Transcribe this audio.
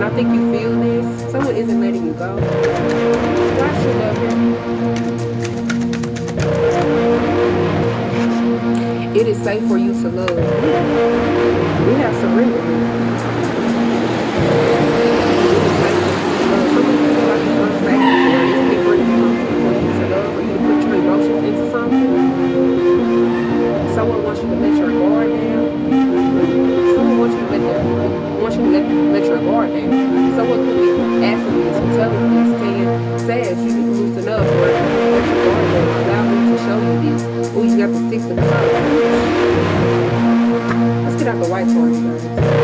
y'all think you feel this? Someone isn't letting you go. Why should love him? It is safe for you to love. We have surrendered.